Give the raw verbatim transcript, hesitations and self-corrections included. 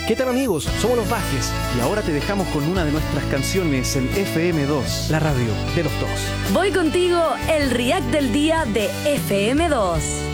¿Qué tal, amigos? Somos Los Vázquez y ahora te dejamos con una de nuestras canciones en F M dos, la radio de los dos. Voy contigo, el React del día de F M dos.